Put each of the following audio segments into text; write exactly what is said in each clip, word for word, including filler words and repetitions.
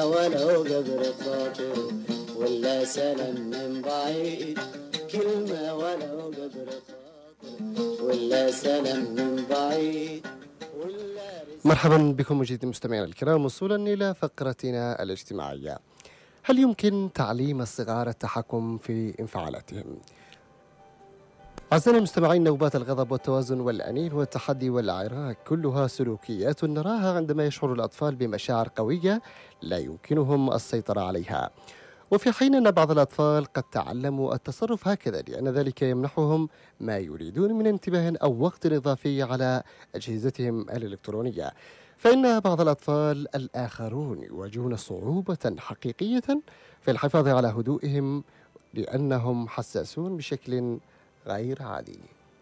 كلمة ولو قبل خاطر ولا سلام من بعيد، كلمة ولو قبل خاطر ولا سلام من بعيد. مرحبا بكم مجددا مستمعينا الكرام، وصولا إلى فقرتنا الاجتماعية. هل يمكن تعليم الصغار التحكم في انفعالاتهم؟ أعزائنا المستمعين، نوبات الغضب والتوازن والأنين والتحدي والإعراك كلها سلوكيات نراها عندما يشعر الأطفال بمشاعر قوية لا يمكنهم السيطرة عليها، وفي حين أن بعض الأطفال قد تعلموا التصرف هكذا لأن ذلك يمنحهم ما يريدون من انتباه أو وقت إضافي على أجهزتهم الإلكترونية، فإن بعض الأطفال الآخرون يواجهون صعوبة حقيقية في الحفاظ على هدوئهم لأنهم حساسون بشكل غير عادي.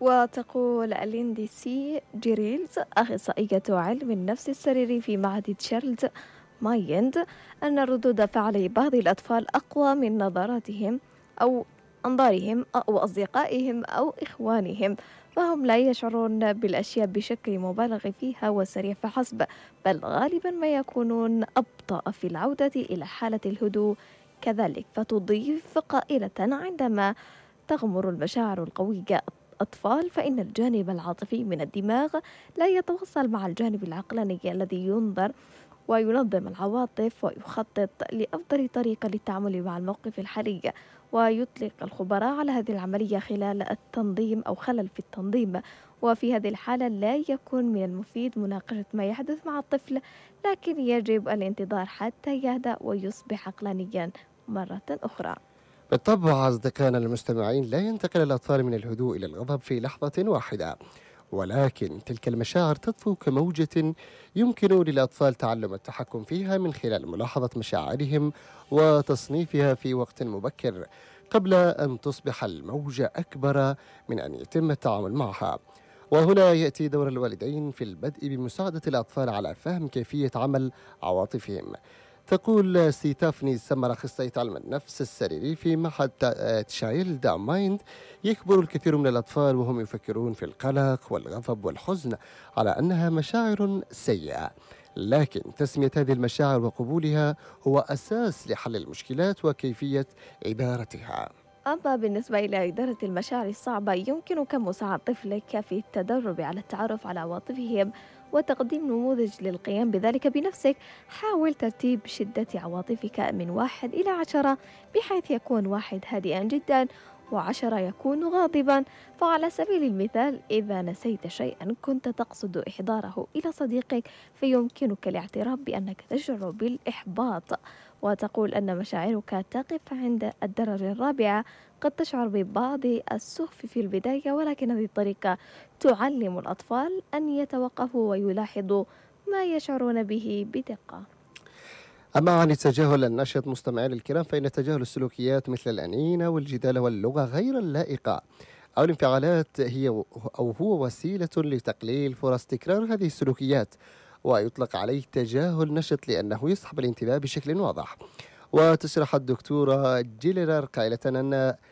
وتقول ليندسي جيريلز أخصائية علم النفس السريري في معهد تشارلز مايند أن ردود فعل بعض الأطفال أقوى من نظراتهم أو أنظارهم أو أصدقائهم أو إخوانهم، فهم لا يشعرون بالأشياء بشكل مبالغ فيها وسريع فحسب، بل غالبا ما يكونون أبطأ في العودة إلى حالة الهدوء. كذلك فتضيف قائلة: عندما تغمر المشاعر القوية أطفال فإن الجانب العاطفي من الدماغ لا يتواصل مع الجانب العقلاني الذي ينظر وينظم العواطف ويخطط لأفضل طريقة للتعامل مع الموقف الحالي. ويطلق الخبراء على هذه العملية خلال التنظيم أو خلل في التنظيم، وفي هذه الحالة لا يكون من المفيد مناقشة ما يحدث مع الطفل، لكن يجب الانتظار حتى يهدأ ويصبح عقلانيا مرة أخرى. بالطبع أصدقائنا المستمعين، لا ينتقل الأطفال من الهدوء إلى الغضب في لحظة واحدة، ولكن تلك المشاعر تطفو كموجة يمكن للأطفال تعلم التحكم فيها من خلال ملاحظة مشاعرهم وتصنيفها في وقت مبكر قبل أن تصبح الموجة أكبر من أن يتم التعامل معها. وهنا يأتي دور الوالدين في البدء بمساعدة الأطفال على فهم كيفية عمل عواطفهم. تقول ستيفاني سمر، أخصائية علم النفس السريري في معهد تشايلد مايند: يكبر الكثير من الأطفال وهم يفكرون في القلق والغضب والحزن على أنها مشاعر سيئة، لكن تسمية هذه المشاعر وقبولها هو أساس لحل المشكلات وكيفية إدارتها. أما بالنسبة إلى إدارة المشاعر الصعبة، يمكنك مساعدة طفلك في التدرب على التعرف على عواطفهم وتقديم نموذج للقيام بذلك بنفسك. حاول ترتيب شدة عواطفك من واحد إلى عشرة، بحيث يكون واحد هادئا جدا وعشرة يكون غاضبا. فعلى سبيل المثال، إذا نسيت شيئا كنت تقصد إحضاره إلى صديقك فيمكنك الاعتراف بأنك تشعر بالإحباط، وتقول أن مشاعرك تقف عند الدرجة الرابعة. قد تشعر ببعض السخف في البداية، ولكن هذه الطريقة تعلم الأطفال أن يتوقفوا ويلاحظوا ما يشعرون به بدقة. أما عن التجاهل النشط مستمعين الكرام، فإن تجاهل السلوكيات مثل الأنين والجدال واللغة غير اللائقة أو الانفعالات هي أو هو وسيلة لتقليل فرص تكرار هذه السلوكيات، ويطلق عليه تجاهل نشط لأنه يسحب الانتباه بشكل واضح. وتشرح الدكتورة جيليرر قائلة أن